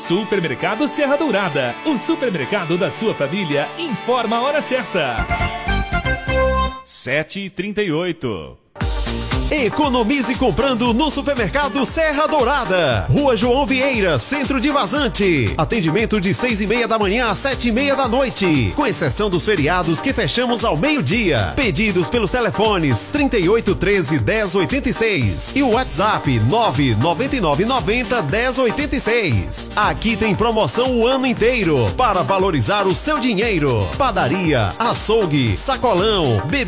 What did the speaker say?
Supermercado Serra Dourada, o supermercado da sua família, informa a hora certa. 7h38. Economize comprando no Supermercado Serra Dourada. Rua João Vieira, Centro de Vazante. Atendimento de 6h30 da manhã às 7h30 da noite. Com exceção dos feriados que fechamos ao meio-dia. Pedidos pelos telefones 3813-1086 e o WhatsApp 99990-1086. Aqui tem promoção o ano inteiro para valorizar o seu dinheiro. Padaria, açougue, sacolão, bebê.